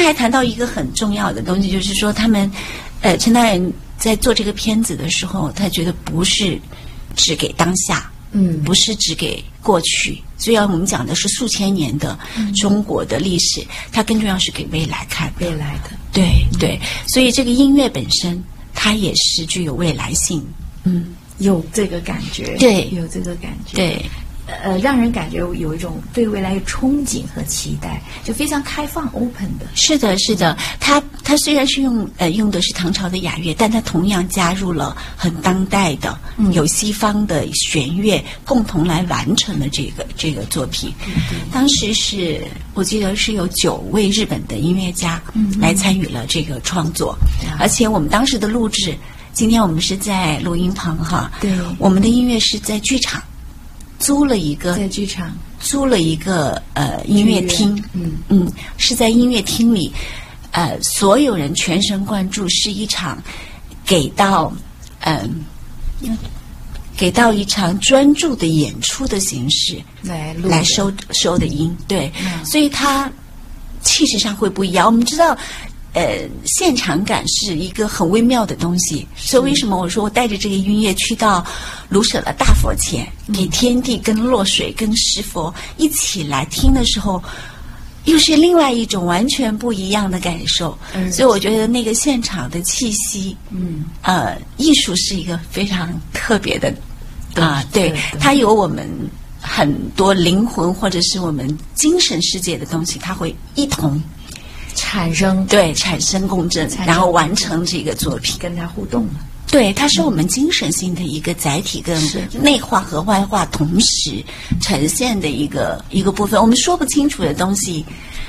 还谈到一个很重要的东西，就是说他们，陈导演在做这个片子的时候，他觉得不是只给当下，不是只给过去。虽然我们讲的是数千年的中国的历史，它更重要是给未来看的。 未来的， 对对，所以这个音乐本身，它也是具有未来性。 有这个感觉， 对， 有这个感觉， 对。 让人感觉有一种对未来有憧憬和期待，就非常开放 open 的。 是的，是的，它虽然是用的是唐朝的雅乐，但它同样加入了很当代的，有西方的弦乐共同来完成的这个作品。当时我记得是有9位日本的音乐家来参与了这个创作，而且我们当时的录制，今天我们是在录音棚哈， 对， 我们的音乐是在剧场。在剧场租了一个音乐厅，是在音乐厅里，所有人全神贯注，是一场给到一场专注的演出的形式来收的音，对，所以它气势上会不一样。我们知道。现场感是一个很微妙的东西，所以为什么我说我带着这个音乐去到卢舍的大佛前，给天地跟落水跟石佛一起来听的时候，又是另外一种完全不一样的感受。所以我觉得那个现场的气息，艺术是一个非常特别的对，它有我们很多灵魂或者是我们精神世界的东西，它会一同。产生共振，然后完成这个作品， 跟它互动了。 对，它是我们精神性的一个载体，跟内化和外化同时呈现的一个部分。我们说不清楚的东西，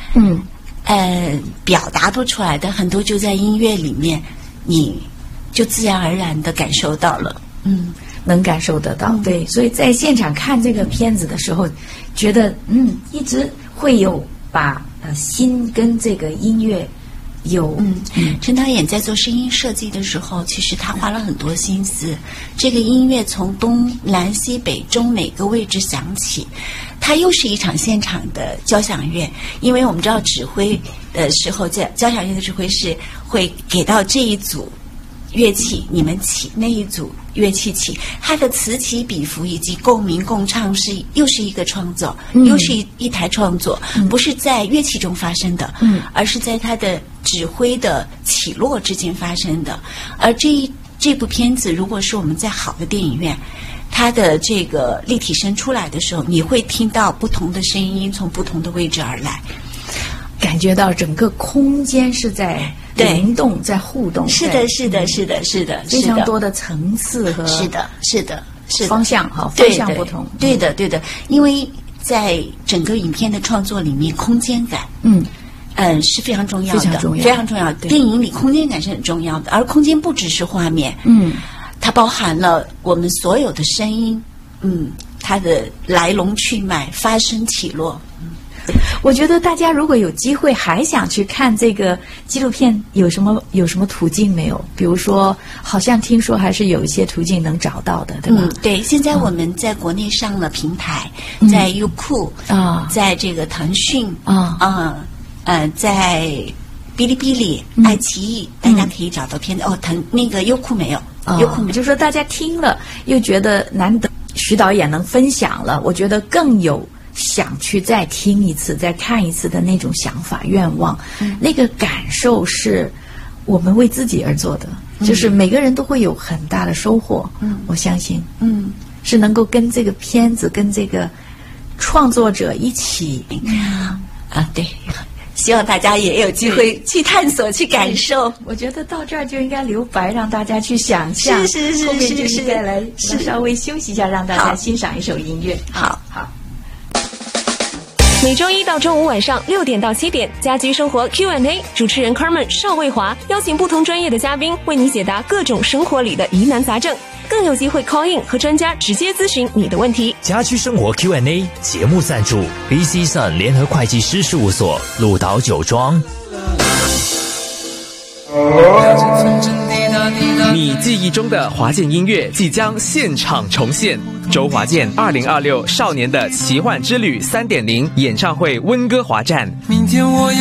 表达不出来的很多，就在音乐里面，你就自然而然的感受到了。 能感受得到。对，所以在现场看这个片子的时候，觉得一直会有把心跟这个音乐有陈导演在做声音设计的时候，其实他花了很多心思。这个音乐从东南西北中哪个位置响起，它又是一场现场的交响乐。因为我们知道指挥的时候，交响乐的指挥是会给到这一组乐器你们起，那一组乐器起，它的此起彼伏以及共鸣共唱又是一个创作，又是一台创作，不是在乐器中发生的，而是在它的指挥的起落之间发生的。而这部片子如果是我们在好的电影院，它的这个立体声出来的时候，你会听到不同的声音从不同的位置而来， 感觉到整个空间是在灵动，在互动。 是的， 非常多的层次和是的方向方向不同。 对的，因为在整个影片的创作里面，空间感是非常重要的，非常重要。电影里空间感是很重要的，而空间不只是画面，它包含了我们所有的声音，它的来龙去脉、发生起落。 我觉得大家如果有机会还想去看这个纪录片，有什么途径没有？比如说，好像听说还是有一些途径能找到的，对吧？ 对，现在我们在国内上了平台，在优酷在这个腾讯在哔哩哔哩、爱奇艺，大家可以找到片子。那个优酷没有，优酷没有。 就是说大家听了又觉得难得，徐导演能分享了，我觉得更有想去再听一次、再看一次的那种想法、愿望，那个感受是我们为自己而做的，就是每个人都会有很大的收获。我相信，是能够跟这个片子、跟这个创作者一起对。希望大家也有机会去探索、去感受。 我觉得到这儿就应该留白，让大家去想象。 是， 后面就应该来稍微休息一下，让大家欣赏一首音乐。 好。 每周一到周五晚上6点到7点，家居生活 Q&A， 主持人 Carmen 邵卫华邀请不同专业的嘉宾为你解答各种生活里的疑难杂症，更有机会 call in 和专家直接咨询你的问题。 家居生活 Q&A 节目赞助 BC Sun 联合会计师事务所，鹿岛酒庄。 你记忆中的华健音乐即将现场重现，周华健2026少年的奇幻之旅3.0演唱会温哥华站。明天我